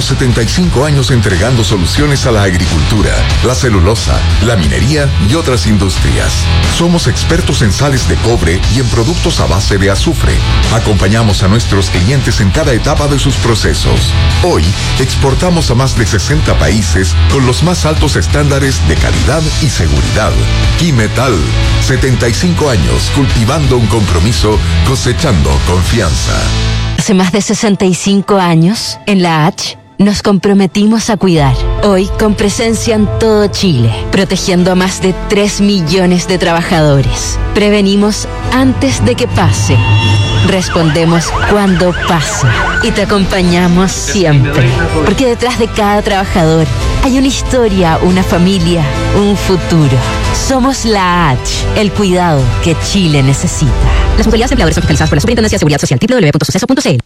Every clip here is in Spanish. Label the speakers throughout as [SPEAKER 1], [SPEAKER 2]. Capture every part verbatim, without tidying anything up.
[SPEAKER 1] Llevamos setenta y cinco años entregando soluciones a la agricultura, la celulosa, la minería y otras industrias. Somos expertos en sales de cobre y en productos a base de azufre. Acompañamos a nuestros clientes en cada etapa de sus procesos. Hoy, exportamos a más de sesenta países con los más altos estándares de calidad y seguridad. Quimetal, setenta y cinco años cultivando un compromiso, cosechando confianza.
[SPEAKER 2] Hace más de sesenta y cinco años, en la H, nos comprometimos a cuidar. Hoy, con presencia en todo Chile, protegiendo a más de tres millones de trabajadores. Prevenimos antes de que pase. Respondemos cuando pasa. Y te acompañamos siempre. Porque detrás de cada trabajador hay una historia, una familia, un futuro. Somos la H, el cuidado que Chile necesita. Las mutualidades empleadores son fiscalizadas por la Superintendencia de Seguridad Social. doble u doble u doble u punto suceso punto c l.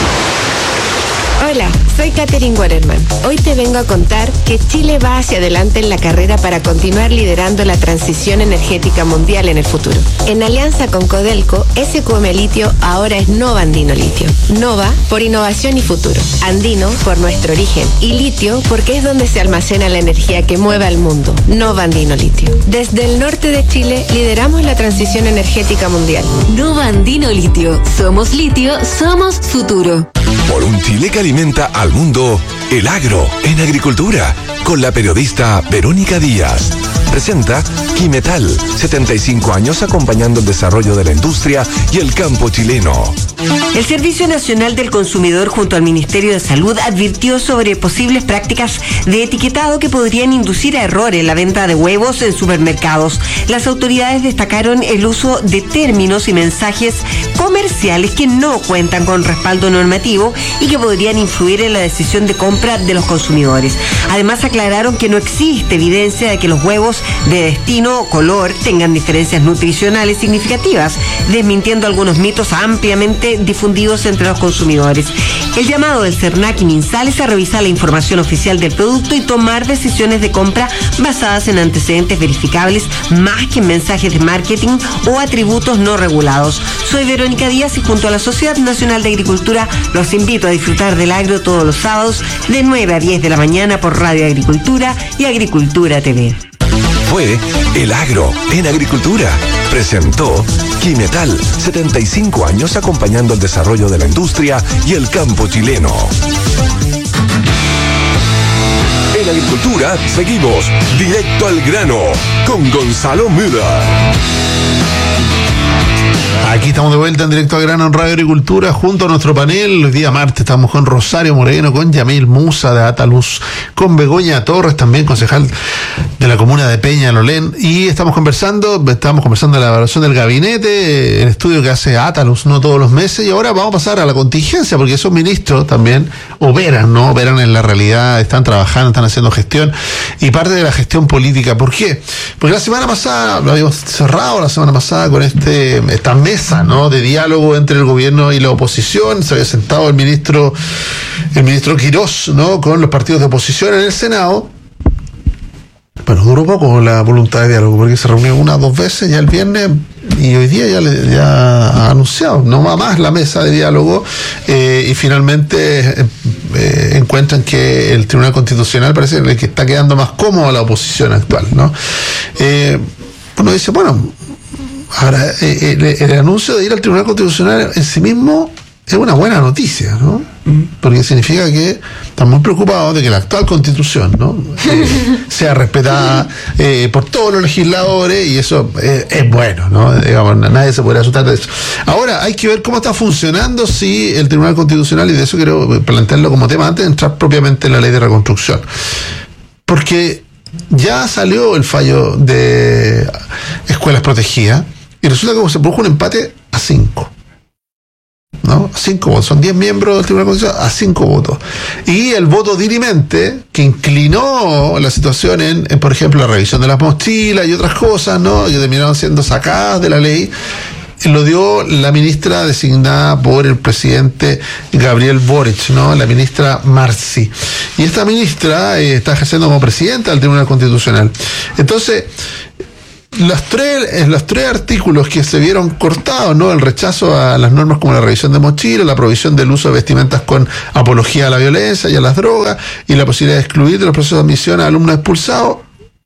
[SPEAKER 3] Hola, soy Katherine Waterman. Hoy te vengo a contar que Chile va hacia adelante en la carrera para continuar liderando la transición energética mundial en el futuro. En alianza con Codelco, S Q M Litio ahora es Nova Andino Litio. Nova por innovación y futuro. Andino por nuestro origen. Y litio porque es donde se almacena la energía que mueve al mundo. Nova Andino Litio. Desde el norte de Chile lideramos la transición energética mundial.
[SPEAKER 2] Nova Andino Litio. Somos litio, somos futuro.
[SPEAKER 4] Por un Chile que alimenta al mundo, el agro en agricultura, con la periodista Verónica Díaz. Presenta Quimetal, setenta y cinco años acompañando el desarrollo de la industria y el campo chileno.
[SPEAKER 5] El Servicio Nacional del Consumidor junto al Ministerio de Salud advirtió sobre posibles prácticas de etiquetado que podrían inducir a error en la venta de huevos en supermercados. Las autoridades destacaron el uso de términos y mensajes comerciales que no cuentan con respaldo normativo y que podrían influir en la decisión de compra de los consumidores. Además, aclararon que no existe evidencia de que los huevos de destino o color tengan diferencias nutricionales significativas, desmintiendo algunos mitos ampliamente difundidos entre los consumidores. El llamado del CERNAC y MinSal es a revisar la información oficial del producto y tomar decisiones de compra basadas en antecedentes verificables más que en mensajes de marketing o atributos no regulados. Soy Verónica Díaz y junto a la Sociedad Nacional de Agricultura los invito a disfrutar del agro todos los sábados de nueve a diez de la mañana por Radio Agricultura y Agricultura T V.
[SPEAKER 4] Fue El Agro en Agricultura. Presentó Quimetal, setenta y cinco años acompañando el desarrollo de la industria y el campo chileno. En Agricultura seguimos directo al grano con Gonzalo Müller.
[SPEAKER 6] Aquí estamos de vuelta en Directo al Grano en Radio Agricultura junto a nuestro panel. Hoy día martes estamos con Rosario Moreno, con Yamil Musa de Ataluz, con Begoña Torres, también concejal de la comuna de Peñalolén, y estamos conversando, estamos conversando de la evaluación del gabinete, el estudio que hace Ataluz, no todos los meses, y ahora vamos a pasar a la contingencia, porque esos ministros también operan, ¿no? Operan en la realidad, están trabajando, están haciendo gestión, y parte de la gestión política. ¿Por qué? Porque la semana pasada, lo habíamos cerrado la semana pasada con este esta mesa, ¿no?, de diálogo entre el gobierno y la oposición. Se había sentado el ministro el ministro Quirós, ¿no?, con los partidos de oposición en el Senado. Bueno, duró poco la voluntad de diálogo, porque se reunió una o dos veces ya el viernes, y hoy día ya, le, ya ha anunciado, no va más la mesa de diálogo, eh, y finalmente eh, encuentran que el Tribunal Constitucional parece el que está quedando más cómodo a la oposición actual, ¿no? Eh, uno dice, bueno, ahora eh, el, el anuncio de ir al Tribunal Constitucional en sí mismo es una buena noticia, ¿no? Porque significa que están muy preocupados de que la actual Constitución, ¿no?, eh, sea respetada eh, por todos los legisladores, y eso eh, es bueno, ¿no? Digamos, nadie se podría asustar de eso. Ahora hay que ver cómo está funcionando si el Tribunal Constitucional, y de eso quiero plantearlo como tema antes de entrar propiamente en la ley de reconstrucción, porque ya salió el fallo de escuelas protegidas y resulta que se produjo un empate a cinco. ¿No? Cinco votos, son diez miembros del Tribunal Constitucional a cinco votos. Y el voto dirimente, que inclinó la situación en, en, por ejemplo, la revisión de las mochilas y otras cosas, ¿no?, que terminaron siendo sacadas de la ley, lo dio la ministra designada por el presidente Gabriel Boric, ¿no?, la ministra Marci. Y esta ministra eh, está ejerciendo como presidenta del Tribunal Constitucional. Entonces, los tres, los tres artículos que se vieron cortados, ¿no? El rechazo a las normas como la revisión de mochila, la prohibición del uso de vestimentas con apología a la violencia y a las drogas, y la posibilidad de excluir de los procesos de admisión a alumnos expulsados,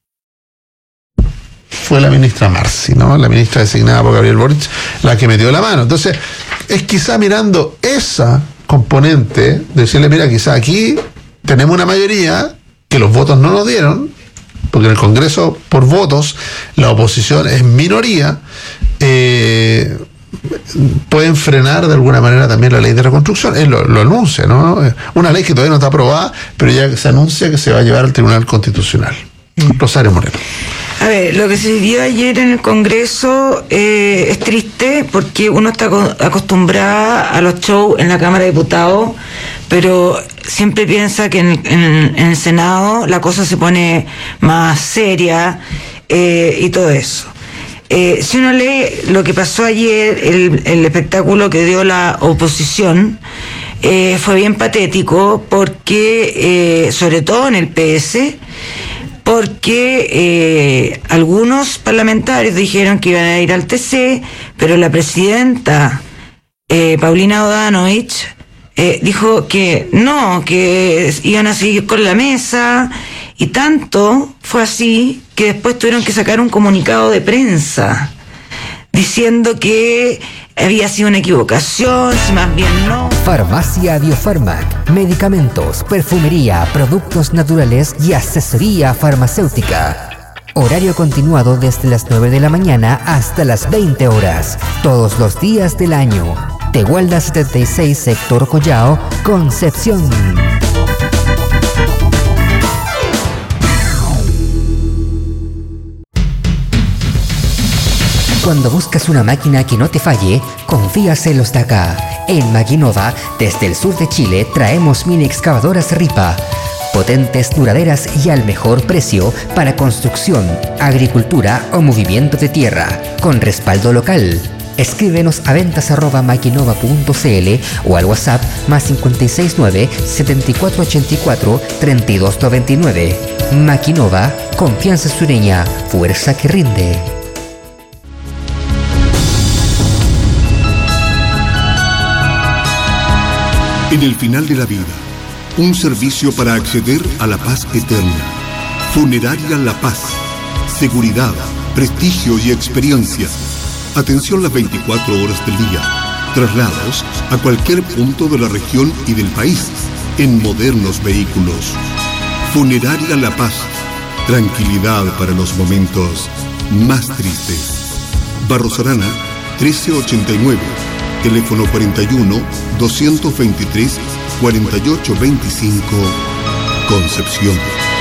[SPEAKER 6] fue la ministra Marci, ¿no? La ministra designada por Gabriel Boric, la que metió la mano. Entonces, es quizá mirando esa componente, de decirle, mira, quizá aquí tenemos una mayoría que los votos no nos dieron, porque en el Congreso, por votos, la oposición es minoría, eh, pueden frenar de alguna manera también la ley de reconstrucción. Él lo, lo anuncia, ¿no? Una ley que todavía no está aprobada, pero ya se anuncia que se va a llevar al Tribunal Constitucional. Mm. Rosario Moreno.
[SPEAKER 7] A ver, lo que se vivió ayer en el Congreso eh, es triste porque uno está acostumbrado a los shows en la Cámara de Diputados, pero siempre piensa que en el, en el, en el Senado la cosa se pone más seria eh, y todo eso. Eh, si uno lee lo que pasó ayer, el, el espectáculo que dio la oposición, eh, fue bien patético porque, eh, sobre todo en el P S, porque eh, algunos parlamentarios dijeron que iban a ir al T C, pero la presidenta eh, Paulina Bodanovich eh, dijo que no, que iban a seguir con la mesa, y tanto fue así que después tuvieron que sacar un comunicado de prensa diciendo que había sido una equivocación, si más bien no.
[SPEAKER 8] Farmacia Biofarmac, medicamentos, perfumería, productos naturales y asesoría farmacéutica. Horario continuado desde las nueve de la mañana hasta las veinte horas, todos los días del año. Tehuelda setenta y seis, sector Collao, Concepción. Cuando buscas una máquina que no te falle, confías en los de acá. En Maquinova, desde el sur de Chile, traemos mini excavadoras Ripa. Potentes, duraderas y al mejor precio para construcción, agricultura o movimiento de tierra, con respaldo local. Escríbenos a ventas arroba maquinova punto cl o al WhatsApp más cinco seis nueve, siete cuatro ocho cuatro, tres dos nueve nueve. Maquinova, confianza sureña, fuerza que rinde.
[SPEAKER 9] En el final de la vida, un servicio para acceder a la paz eterna. Funeraria La Paz. Seguridad, prestigio y experiencia. Atención las veinticuatro horas del día. Traslados a cualquier punto de la región y del país en modernos vehículos. Funeraria La Paz. Tranquilidad para los momentos más tristes. Barros Arana, trece ochenta y nueve. Teléfono cuarenta y uno, doscientos veintitrés, cuarenta y ocho veinticinco, Concepción.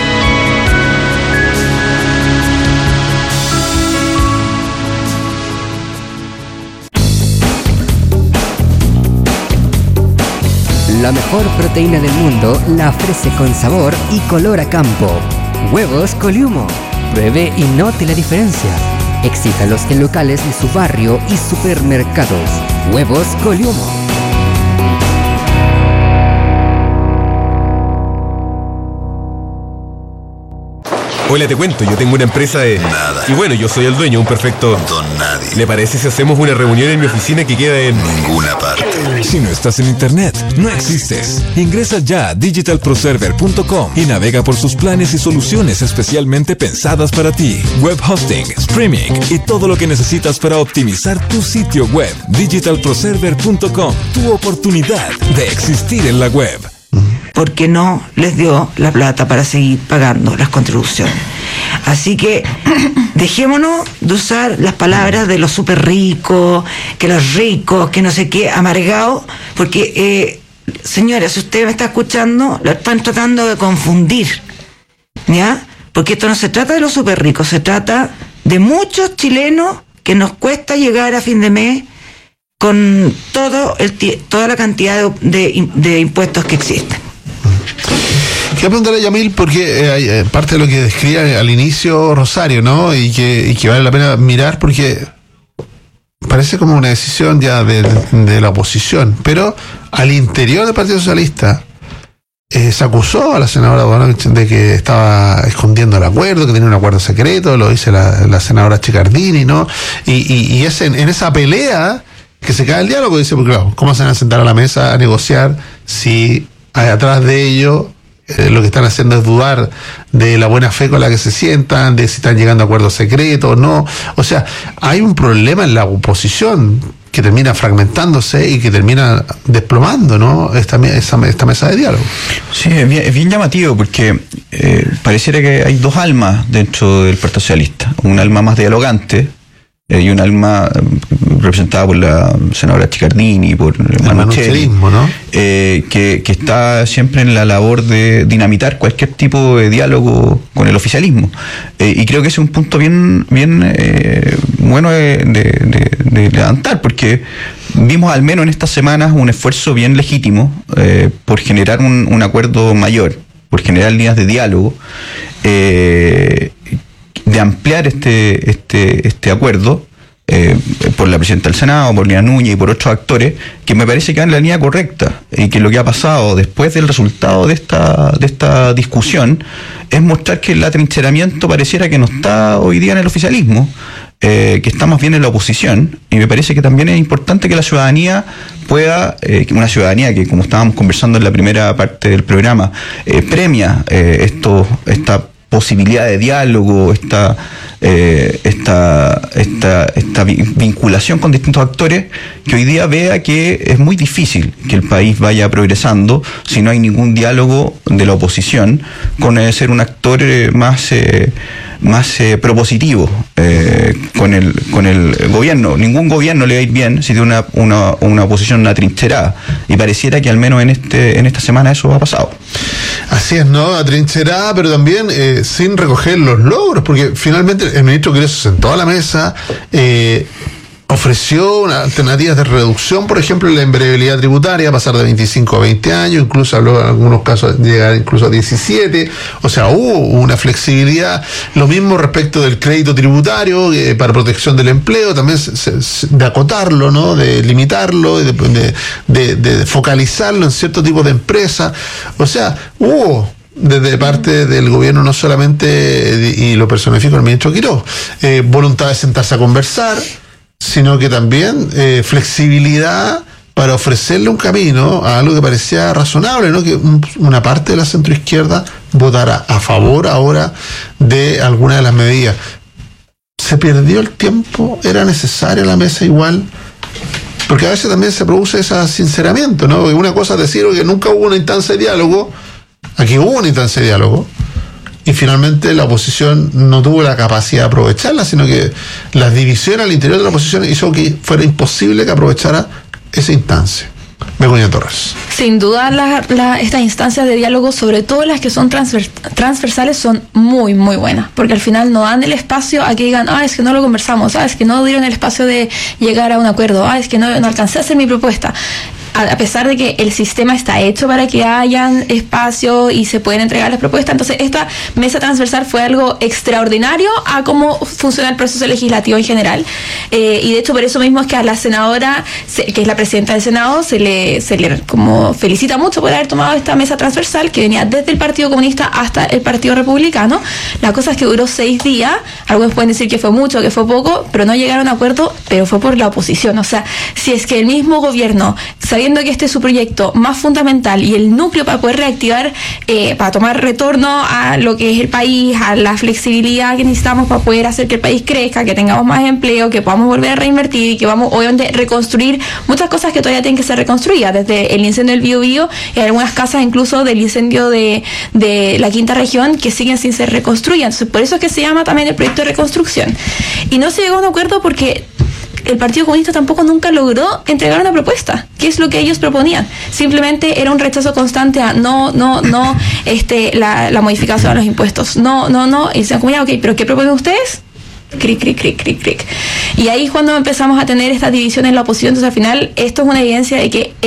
[SPEAKER 8] La mejor proteína del mundo la ofrece con sabor y color a campo. Huevos Coliumo. Pruebe y note la diferencia. Exíjalos en locales de su barrio y supermercados. Huevos Coliumo.
[SPEAKER 10] Hola, te cuento, yo tengo una empresa de...
[SPEAKER 11] Nada.
[SPEAKER 10] Y bueno, yo soy el dueño, un perfecto...
[SPEAKER 11] Don nadie.
[SPEAKER 10] ¿Le parece si hacemos una reunión en mi oficina que queda en...
[SPEAKER 11] Ninguna parte.
[SPEAKER 4] Si no estás en internet, no existes. Ingresa ya a digital pro server punto com y navega por sus planes y soluciones especialmente pensadas para ti. Web hosting, streaming y todo lo que necesitas para optimizar tu sitio web. digital pro server punto com, tu oportunidad de existir en la web.
[SPEAKER 7] Porque no les dio la plata para seguir pagando las contribuciones. Así que dejémonos de usar las palabras de los súper ricos, que los ricos, que no sé qué, amargados, porque, eh, señora, si usted me está escuchando, lo están tratando de confundir, ¿ya? Porque esto no se trata de los súper ricos, se trata de muchos chilenos que nos cuesta llegar a fin de mes con todo el, toda la cantidad de, de, de impuestos que existen.
[SPEAKER 6] Quiero preguntarle a Yamil, porque eh, parte de lo que describía al inicio Rosario, ¿no? Y que, y que vale la pena mirar, porque parece como una decisión ya de, de la oposición, pero al interior del Partido Socialista Eh, se acusó a la senadora Bonovich de que estaba escondiendo el acuerdo, que tenía un acuerdo secreto, lo dice la, la senadora Chicardini, ¿no? Y, y, y es en, en esa pelea que se cae el diálogo, dice, porque claro, ¿cómo se van a sentar a la mesa a negociar si hay atrás de ello eh, lo que están haciendo es dudar de la buena fe con la que se sientan, de si están llegando a acuerdos secretos o no? O sea, hay un problema en la oposición que termina fragmentándose y que termina desplomando, ¿no? Esta, esta, esta mesa de diálogo.
[SPEAKER 11] Sí, es bien, es bien llamativo porque eh, pareciera que hay dos almas dentro del Partido Socialista. Un alma más dialogante eh, y un alma eh, representada por la senadora Chicardini, por el manuchelismo, ¿no? Eh, que, que está siempre en la labor de dinamitar cualquier tipo de diálogo con el oficialismo. Eh, y creo que ese es un punto bien, bien eh, bueno de, de, de, de levantar, porque vimos al menos en estas semanas un esfuerzo bien legítimo eh, por generar un, un acuerdo mayor, por generar líneas de diálogo, eh, de ampliar este, este, este acuerdo eh, por la presidenta del Senado, por Lina Núñez y por otros actores, que me parece que van en la línea correcta, y que lo que ha pasado después del resultado de esta, de esta discusión es mostrar que el atrincheramiento pareciera que no está hoy día en el oficialismo, eh, que está más bien en la oposición, y me parece que también es importante que la ciudadanía pueda, eh, una ciudadanía que, como estábamos conversando en la primera parte del programa, eh, premia eh, esto, esta posibilidad de diálogo, esta, eh, esta, esta, esta vinculación con distintos actores, que hoy día vea que es muy difícil que el país vaya progresando si no hay ningún diálogo de la oposición con eh, ser un actor eh, más eh, más eh, propositivo eh, con el con el gobierno. Ningún gobierno le va a ir bien si tiene una, una, una oposición atrincherada, y pareciera que al menos en este en esta semana eso ha pasado.
[SPEAKER 6] Así es, ¿no? Atrincherada, pero también eh, sin recoger los logros, porque finalmente el ministro Quirós se sentó a la mesa, eh, ofreció una alternativas de reducción, por ejemplo, en la invariabilidad tributaria, pasar de veinticinco a veinte años, incluso habló en algunos casos de llegar incluso a diecisiete, o sea, hubo una flexibilidad. Lo mismo respecto del crédito tributario eh, para protección del empleo, también se, se, de acotarlo, ¿no? De limitarlo, de, de, de, de focalizarlo en cierto tipo de empresas. O sea, hubo desde parte del gobierno, no solamente, y lo personifica el ministro Quirós, eh, voluntad de sentarse a conversar, sino que también eh, flexibilidad para ofrecerle un camino a algo que parecía razonable, ¿no? Que un, una parte de la centroizquierda votara a favor ahora de alguna de las medidas. Se perdió el tiempo, era necesaria la mesa igual, porque a veces también se produce ese sinceramiento, ¿no? Porque una cosa es decir que nunca hubo una instancia de diálogo, aquí hubo una instancia de diálogo, y finalmente la oposición no tuvo la capacidad de aprovecharla, sino que las divisiones al interior de la oposición hizo que fuera imposible que aprovechara esa instancia. Begoña Torres.
[SPEAKER 12] Sin duda la, la, estas instancias de diálogo, sobre todo las que son transvers, transversales, son muy muy buenas, porque al final no dan el espacio a que digan, ah, es que no lo conversamos, ah, es que no dieron el espacio de llegar a un acuerdo, ah, es que no, no alcancé a hacer mi propuesta. A pesar de que el sistema está hecho para que hayan espacio y se pueden entregar las propuestas. Entonces esta mesa transversal fue algo extraordinario a cómo funciona el proceso legislativo en general, eh, y de hecho por eso mismo es que a la senadora, que es la presidenta del Senado, se le, se le como felicita mucho por haber tomado esta mesa transversal que venía desde el Partido Comunista hasta el Partido Republicano. La cosa es que duró seis días, algunos pueden decir que fue mucho, que fue poco, pero no llegaron a acuerdo, pero fue por la oposición. O sea, si es que el mismo gobierno, sabiendo que este es su proyecto más fundamental y el núcleo para poder reactivar, eh, para tomar retorno a lo que es el país, a la flexibilidad que necesitamos para poder hacer que el país crezca, que tengamos más empleo, que podamos volver a reinvertir y que vamos obviamente reconstruir muchas cosas que todavía tienen que ser reconstruidas, desde el incendio del Bío Bío y algunas casas incluso del incendio de, de la quinta región que siguen sin ser reconstruidas. Entonces, por eso es que se llama también el proyecto de reconstrucción. Y no se llegó a un acuerdo porque el Partido Comunista tampoco nunca logró entregar una propuesta, que es lo que ellos proponían. Simplemente era un rechazo constante a no, no, no, este, la, la modificación de los impuestos. No, no, no. Y se han comunicado, ok, ¿pero qué proponen ustedes? Cric, cric, cric, cric, cric. Y ahí cuando empezamos a tener esta división en la oposición, entonces al final esto es una evidencia de que en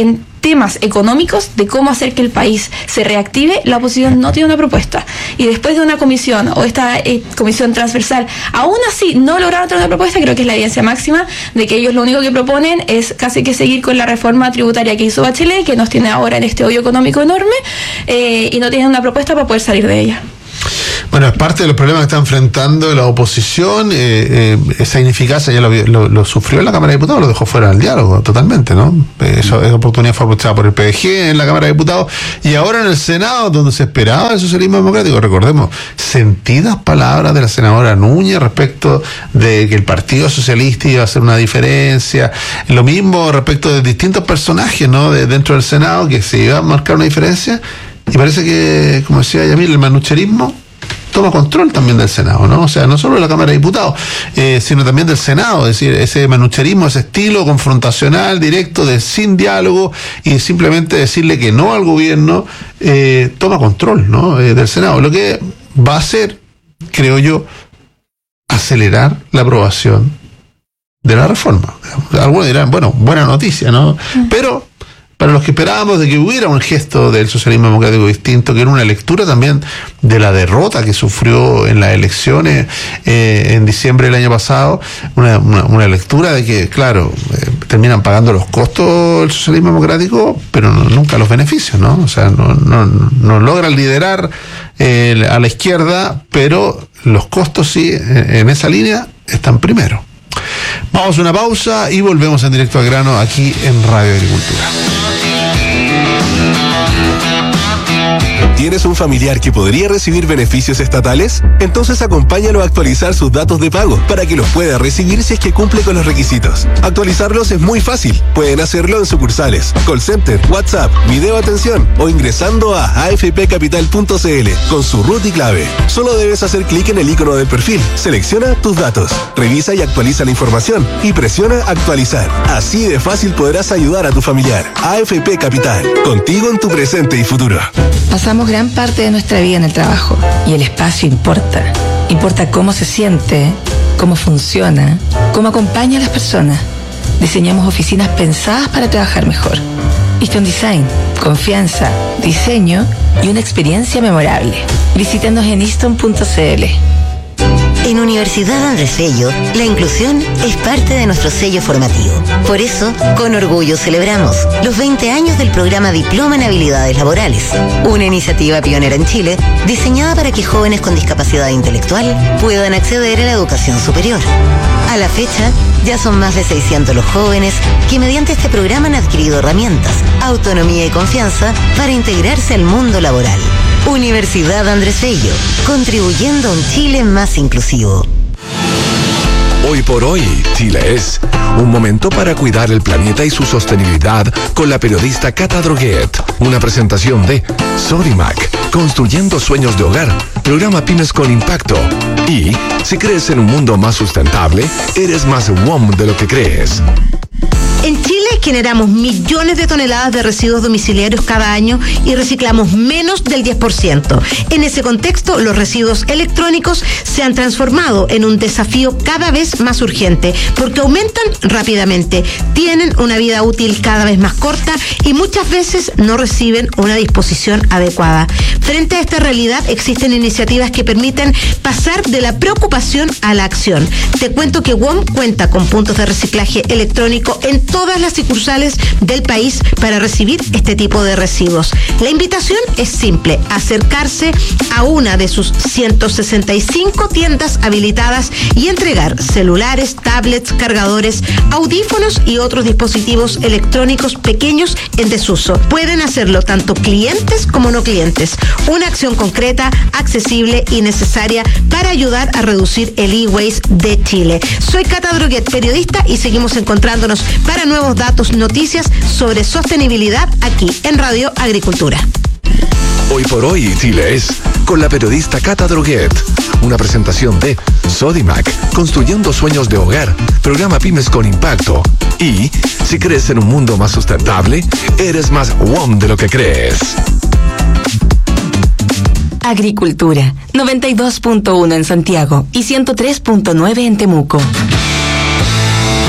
[SPEAKER 12] temas económicos de cómo hacer que el país se reactive, la oposición no tiene una propuesta. Y después de una comisión o esta eh, comisión transversal, aún así no lograron tener una propuesta, creo que es la evidencia máxima de que ellos lo único que proponen es casi que seguir con la reforma tributaria que hizo Bachelet, que nos tiene ahora en este hoyo económico enorme, eh, y no tienen una propuesta para poder salir de ella.
[SPEAKER 6] Bueno, es parte de los problemas que está enfrentando la oposición. Eh, eh, esa ineficacia ya lo, lo, lo sufrió en la Cámara de Diputados, lo dejó fuera del diálogo totalmente, ¿no? Eh, esa, esa oportunidad fue aprovechada por el P D G en la Cámara de Diputados y ahora en el Senado, donde se esperaba el socialismo democrático. Recordemos, sentidas palabras de la senadora Núñez respecto de que el Partido Socialista iba a hacer una diferencia. Lo mismo respecto de distintos personajes, ¿no? De, dentro del Senado, que se iba a marcar una diferencia. Y parece que, como decía Yamil, el manucherismo toma control también del Senado, ¿no? O sea, no solo de la Cámara de Diputados, eh, sino también del Senado. Es decir, ese manucherismo, ese estilo confrontacional, directo, de sin diálogo y simplemente decirle que no al gobierno, eh, toma control, ¿no? Eh, del Senado. Lo que va a hacer, creo yo, acelerar la aprobación de la reforma. Algunos dirán, bueno, buena noticia, ¿no? Mm. Pero para los que esperábamos de que hubiera un gesto del socialismo democrático distinto, que era una lectura también de la derrota que sufrió en las elecciones eh, en diciembre del año pasado, una, una, una lectura de que, claro, eh, terminan pagando los costos del socialismo democrático, pero no, nunca los beneficios, ¿no? O sea, no, no, no logran liderar eh, a la izquierda, pero los costos sí, en, en esa línea, están primero. Vamos a una pausa y volvemos en directo al grano aquí en Radio Agricultura.
[SPEAKER 13] ¿Tienes un familiar que podría recibir beneficios estatales? Entonces acompáñalo a actualizar sus datos de pago para que los pueda recibir si es que cumple con los requisitos. Actualizarlos es muy fácil. Pueden hacerlo en sucursales, call center, WhatsApp, video atención o ingresando a a f p capital punto c l con su root y clave. Solo debes hacer clic en el icono del perfil, selecciona tus datos, revisa y actualiza la información y presiona actualizar. Así de fácil podrás ayudar a tu familiar. A F P Capital, contigo en tu presente y futuro.
[SPEAKER 14] Pasamos gran parte de nuestra vida en el trabajo y el espacio importa. Importa cómo se siente, cómo funciona, cómo acompaña a las personas. Diseñamos oficinas pensadas para trabajar mejor. Easton Design, confianza, diseño y una experiencia memorable. Visítanos en easton punto c l.
[SPEAKER 15] En Universidad Andrés Bello, la inclusión es parte de nuestro sello formativo. Por eso, con orgullo celebramos los veinte años del programa Diploma en Habilidades Laborales, una iniciativa pionera en Chile diseñada para que jóvenes con discapacidad intelectual puedan acceder a la educación superior. A la fecha, ya son más de seiscientos los jóvenes que mediante este programa han adquirido herramientas, autonomía y confianza para integrarse al mundo laboral. Universidad Andrés Bello, contribuyendo a un Chile más inclusivo.
[SPEAKER 4] Hoy por hoy, Chile es un momento para cuidar el planeta y su sostenibilidad con la periodista Cata Droguet. Una presentación de Sodimac, construyendo sueños de hogar, programa Pymes con Impacto. Y si crees en un mundo más sustentable, eres más W O M de lo que crees.
[SPEAKER 16] En Chile generamos millones de toneladas de residuos domiciliarios cada año y reciclamos menos del diez por ciento. En ese contexto, los residuos electrónicos se han transformado en un desafío cada vez más urgente porque aumentan rápidamente, tienen una vida útil cada vez más corta y muchas veces no reciben una disposición adecuada. Frente a esta realidad, existen iniciativas que permiten pasar de la preocupación a la acción. Te cuento que W O M cuenta con puntos de reciclaje electrónico en todas las sucursales del país para recibir este tipo de residuos. La invitación es simple: acercarse a una de sus ciento sesenta y cinco tiendas habilitadas y entregar celulares, tablets, cargadores, audífonos y otros dispositivos electrónicos pequeños en desuso. Pueden hacerlo tanto clientes como no clientes. Una acción concreta, accesible y necesaria para ayudar a reducir el e-waste de Chile. Soy Cata Droguet, periodista, y seguimos encontrándonos para nuevos datos, noticias sobre sostenibilidad aquí en Radio Agricultura.
[SPEAKER 4] Hoy por hoy, Chile es con la periodista Cata Droguet. Una presentación de Sodimac, construyendo sueños de hogar, programa Pymes con Impacto. Y si crees en un mundo más sustentable, eres más W O M de lo que crees.
[SPEAKER 2] Agricultura, noventa y dos punto uno en Santiago y ciento tres punto nueve en Temuco.
[SPEAKER 4] En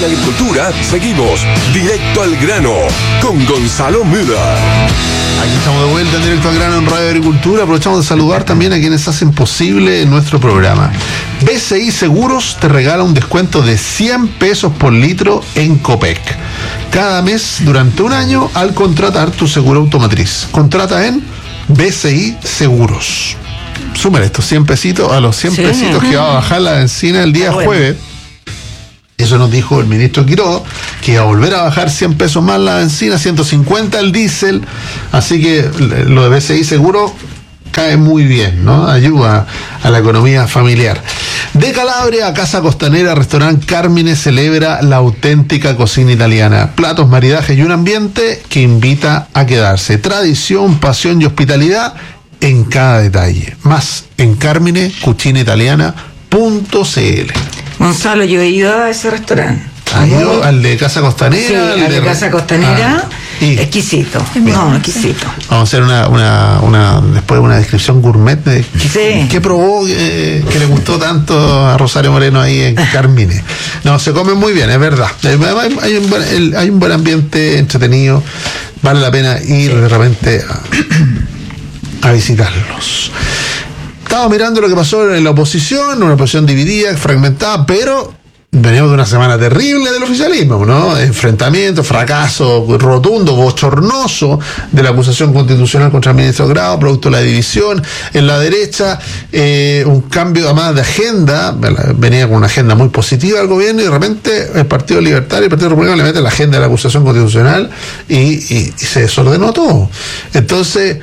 [SPEAKER 4] En Agricultura seguimos directo al grano con Gonzalo Müller.
[SPEAKER 6] Aquí estamos de vuelta en Directo al Grano en Radio Agricultura. Aprovechamos de saludar también a quienes hacen posible nuestro programa. B C I Seguros te regala un descuento de cien pesos por litro en Copec. Cada mes durante un año al contratar tu seguro automotriz. Contrata en B C I Seguros. Súmale estos cien pesitos a los cien sí. pesitos que va a bajar la benzina el día bueno. jueves. Eso nos dijo el ministro Quiroga, que iba a volver a bajar cien pesos más la benzina, ciento cincuenta el diésel, así que lo de B C I Seguro cae muy bien, ¿no? Ayuda a la economía familiar. De Calabria a Casa Costanera, Restaurante Carmine celebra la auténtica cocina italiana. Platos, maridajes y un ambiente que invita a quedarse. Tradición, pasión y hospitalidad en cada detalle. Más en carmine cucina italiana punto c l.
[SPEAKER 7] Gonzalo, yo he ido a ese restaurante.
[SPEAKER 6] ¿Ha ido al de Casa Costanera?
[SPEAKER 7] Sí, al de, de Casa Costanera. Ah, y... Exquisito. Bien. No, exquisito.
[SPEAKER 6] Vamos a hacer una, una, una después una descripción gourmet de qué, sí. qué probó que, que le gustó tanto a Rosario Moreno ahí en Carmine. No, se come muy bien, es verdad. Hay, hay, un, buen, hay un buen ambiente entretenido. Vale la pena ir sí. de repente a, a visitarlos. Estaba mirando lo que pasó en la oposición, una oposición dividida, fragmentada, pero venimos de una semana terrible del oficialismo, ¿no? Enfrentamiento, fracaso rotundo, bochornoso de la acusación constitucional contra el ministro Grau, producto de la división. En la derecha, eh, un cambio además de agenda, venía con una agenda muy positiva al gobierno y de repente el Partido Libertario y el Partido Republicano le meten la agenda de la acusación constitucional y, y, y se desordenó todo. Entonces...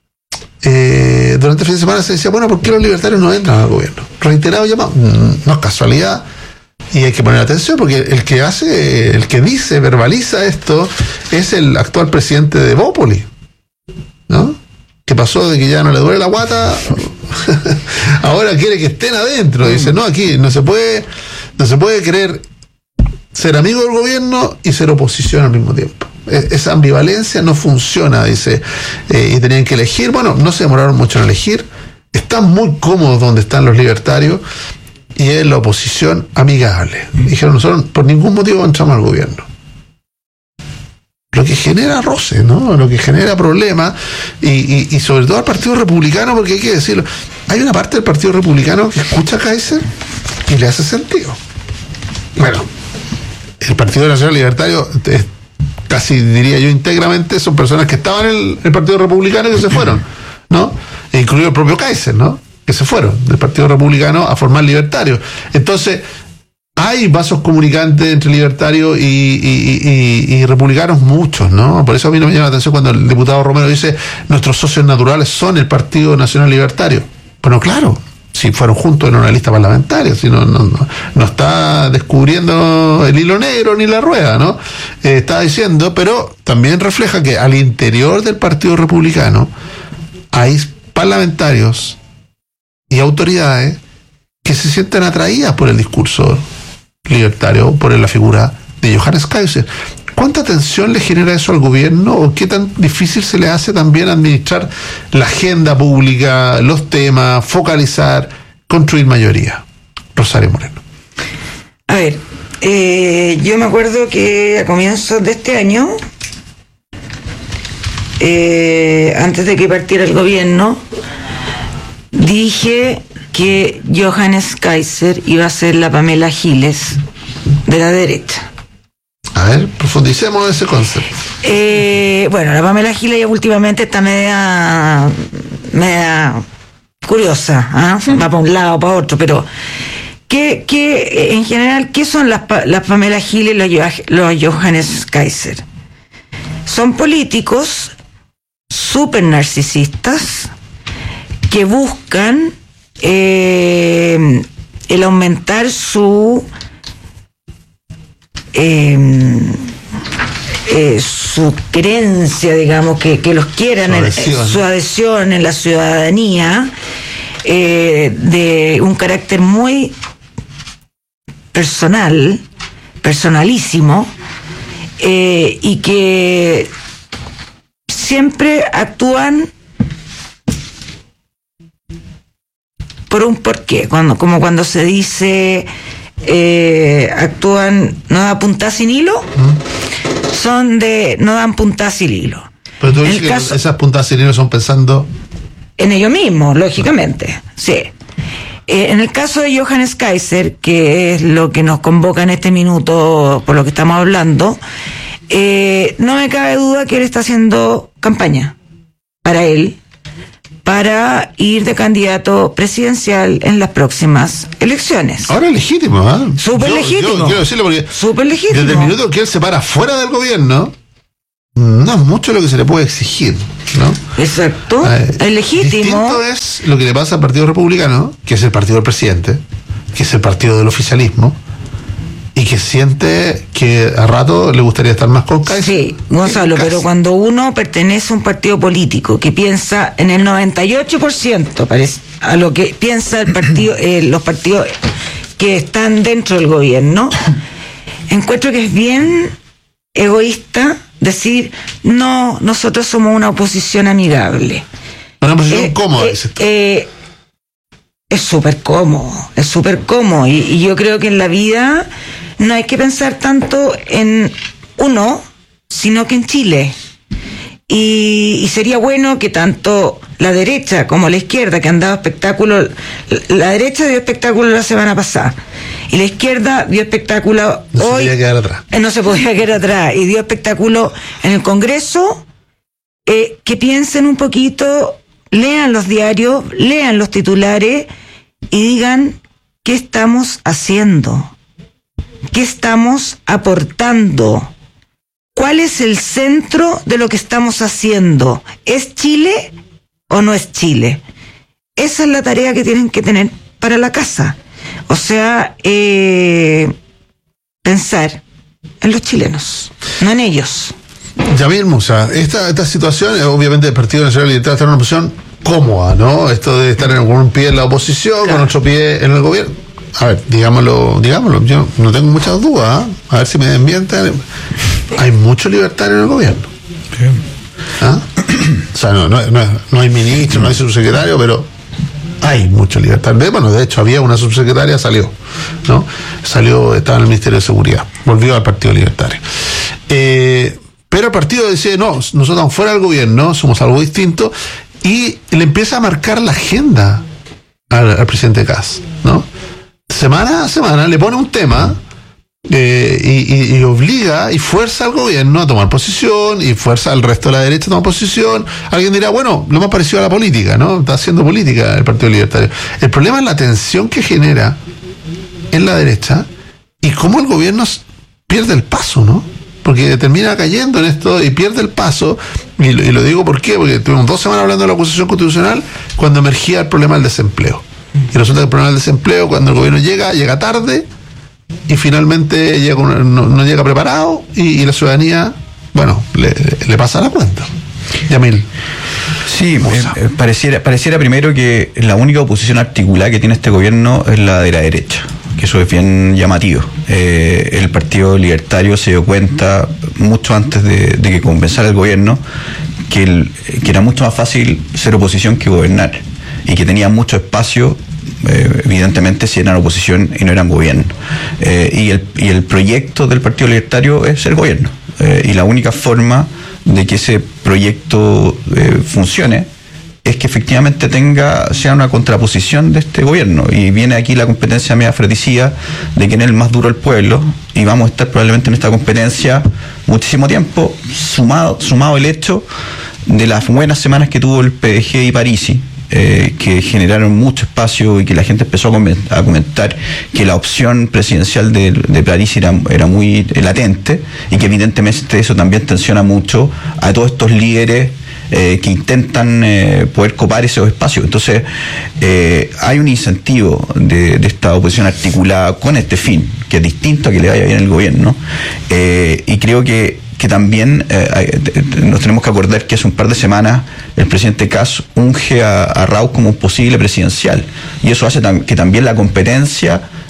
[SPEAKER 6] Eh, durante el fin de semana se decía, bueno, ¿por qué los libertarios no entran al gobierno? Reiterado llamado, no es casualidad y hay que poner atención porque el que hace, el que dice, verbaliza esto es el actual presidente de Bópoli, ¿no? Que pasó de que ya no le duele la guata, ahora quiere que estén adentro, dice, no, aquí no se puede, no se puede querer ser amigo del gobierno y ser oposición al mismo tiempo. Esa ambivalencia no funciona, dice, eh, y tenían que elegir. Bueno, no se demoraron mucho en elegir, están muy cómodos donde están los libertarios y es la oposición amigable. Dijeron, nosotros por ningún motivo entramos al gobierno. Lo que genera roce, ¿no? Lo que genera problemas y, y, y sobre todo al Partido Republicano, porque hay que decirlo, hay una parte del Partido Republicano que escucha a Kaiser y le hace sentido. Bueno, el Partido Nacional Libertario es, casi diría yo íntegramente son personas que estaban en el, el Partido Republicano y que se fueron, ¿no? E incluido el propio Kaiser, ¿no? Que se fueron del Partido Republicano a formar libertarios. Entonces, hay vasos comunicantes entre libertarios y, y, y, y republicanos muchos, ¿no? Por eso a mí no me llama la atención cuando el diputado Romero dice nuestros socios naturales son el Partido Nacional Libertario. Bueno, claro, si fueron juntos en una lista parlamentaria, si no, no, no, no está descubriendo el hilo negro ni la rueda, ¿no? Eh, está diciendo, pero también refleja que al interior del Partido Republicano hay parlamentarios y autoridades que se sienten atraídas por el discurso libertario, por la figura de Johannes Kaiser. ¿Cuánta tensión le genera eso al gobierno o qué tan difícil se le hace también administrar la agenda pública, los temas, focalizar, construir mayoría? Rosario Moreno.
[SPEAKER 7] A ver, eh, yo me acuerdo que a comienzos de este año, eh, antes de que partiera el gobierno, dije que Johannes Kaiser iba a ser la Pamela Giles de la derecha.
[SPEAKER 6] A ver, profundicemos ese concepto.
[SPEAKER 7] Eh, bueno, la Pamela Giles ya últimamente está media, media curiosa, ¿eh? Va para un lado, para otro, pero ¿qué, qué, en general, qué son las, las Pamela Giles y los, los Johannes Kaiser? Son políticos súper narcisistas que buscan eh, el aumentar su Eh, eh, su creencia, digamos, que, que los quieran, su adhesión, en, su adhesión en la ciudadanía, eh, de un carácter muy personal, personalísimo, eh, y que siempre actúan por un porqué, cuando, como cuando se dice eh, actúan, no dan puntada sin hilo, ¿Mm? son de, no dan puntada sin hilo.
[SPEAKER 6] Pero tú dices que caso, esas puntadas sin hilo son pensando
[SPEAKER 7] en ellos mismos, lógicamente, sí. Eh, en el caso de Johannes Kaiser, que es lo que nos convoca en este minuto, por lo que estamos hablando, eh, no me cabe duda que él está haciendo campaña para él, para ir de candidato presidencial en las próximas elecciones.
[SPEAKER 6] Ahora es legítimo, ¿eh?
[SPEAKER 7] Súper legítimo.
[SPEAKER 6] Yo quiero decirlo porque
[SPEAKER 7] súper legítimo.
[SPEAKER 6] Desde el minuto que él se para fuera del gobierno, no es mucho lo que se le puede exigir, ¿no?
[SPEAKER 7] Exacto,
[SPEAKER 6] eh,
[SPEAKER 7] es legítimo.
[SPEAKER 6] Distinto es lo que le pasa al Partido Republicano, que es el partido del presidente, que es el partido del oficialismo, y que siente que a rato le gustaría estar más con Kaiser.
[SPEAKER 7] Sí, Gonzalo, pero cuando uno pertenece a un partido político que piensa en el noventa y ocho por ciento parece, a lo que piensa el partido, eh, los partidos que están dentro del gobierno, encuentro que es bien egoísta decir, no, nosotros somos una oposición amigable.
[SPEAKER 6] Una oposición
[SPEAKER 7] eh,
[SPEAKER 6] cómoda,
[SPEAKER 7] eh,
[SPEAKER 6] dices tú.
[SPEAKER 7] Eh, es súper cómodo, es súper cómodo. Y, y yo creo que en la vida no hay que pensar tanto en uno, sino que en Chile. Y, y sería bueno que tanto la derecha como la izquierda, que han dado espectáculo, la derecha dio espectáculo la semana pasada, y la izquierda dio espectáculo
[SPEAKER 6] no
[SPEAKER 7] hoy.
[SPEAKER 6] Se podía quedar atrás.
[SPEAKER 7] Eh, no se podía quedar atrás. Y dio espectáculo en el Congreso. Eh, que piensen un poquito, lean los diarios, lean los titulares y digan qué estamos haciendo, qué estamos aportando, cuál es el centro de lo que estamos haciendo. ¿Es Chile o no es Chile? Esa es la tarea que tienen que tener para la casa. O sea, eh, pensar en los chilenos, no en ellos.
[SPEAKER 6] Yamil Musa, esta, esta situación, obviamente el Partido Nacional Libertario está en una posición cómoda, ¿no? Esto de estar con un pie en la oposición, claro, con otro pie en el gobierno. A ver, digámoslo, digámoslo, yo no tengo muchas dudas, ¿eh? A ver si me desmientan. Hay mucho libertario en el gobierno. ¿Ah? O sea, no, no, no, no hay ministro, no hay subsecretario, pero hay mucho libertario. Bueno, de hecho, había una subsecretaria, salió, ¿no? Salió, estaba en el Ministerio de Seguridad, volvió al Partido Libertario. Eh, pero el partido decide, no, nosotros estamos fuera del gobierno, somos algo distinto, y le empieza a marcar la agenda al, al presidente Kast, ¿no? Semana a semana le pone un tema eh, y, y, y obliga y fuerza al gobierno a tomar posición y fuerza al resto de la derecha a tomar posición. Alguien dirá, bueno, lo más parecido a la política, ¿no? Está haciendo política el Partido Libertario. El problema es la tensión que genera en la derecha y cómo el gobierno pierde el paso, ¿no? Porque termina cayendo en esto y pierde el paso, y lo, y lo digo ¿por qué? Porque tuvimos dos semanas hablando de la acusación constitucional cuando emergía el problema del desempleo. Y resulta que el problema del desempleo, cuando el gobierno llega, llega tarde y finalmente llega una, no, no llega preparado y, y la ciudadanía, bueno, le, le pasa la cuenta. Yamil.
[SPEAKER 11] Sí, eh, pareciera, pareciera primero que la única oposición articulada que tiene este gobierno es la de la derecha, que eso es bien llamativo. Eh, el Partido Libertario se dio cuenta mucho antes de, de que comenzara el gobierno que, el, que era mucho más fácil ser oposición que gobernar, y que tenía mucho espacio, eh, evidentemente, si eran oposición y no eran gobierno. Eh, y, el, y el proyecto del Partido Libertario es el gobierno. Eh, y la única forma de que ese proyecto eh, funcione es que efectivamente tenga, sea una contraposición de este gobierno. Y viene aquí la competencia media fratricida de quién es el más duro del pueblo, y vamos a estar probablemente en esta competencia muchísimo tiempo, sumado, sumado el hecho de las buenas semanas que tuvo el P D G y Parisi, Eh, que generaron mucho espacio y que la gente empezó a comentar que la opción presidencial de, de Parisi era, era muy latente, y que evidentemente eso también tensiona mucho a todos estos líderes eh, que intentan eh, poder copar esos espacios. Entonces eh, hay un incentivo de, de esta oposición articulada con este fin, que es distinto a que le vaya bien el gobierno, eh, y creo que que también eh, nos tenemos que acordar que hace un par de semanas el presidente Kast unge a, a Raúl como un posible presidencial, y eso hace tam- que también la competencia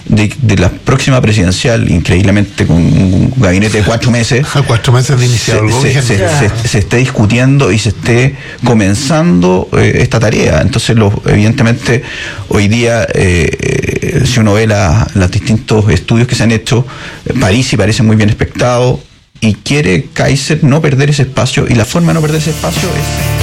[SPEAKER 11] de, de la próxima presidencial, increíblemente con un gabinete de cuatro meses.
[SPEAKER 6] A cuatro meses de iniciado el
[SPEAKER 11] se,
[SPEAKER 6] gobierno.
[SPEAKER 11] se, se, se esté discutiendo y se esté comenzando eh, esta tarea. Entonces, lo, evidentemente, hoy día, eh, si uno ve la, los distintos estudios que se han hecho, Parisi parece muy bien expectado y quiere Kaiser no perder ese espacio, y la forma de no perder ese espacio es...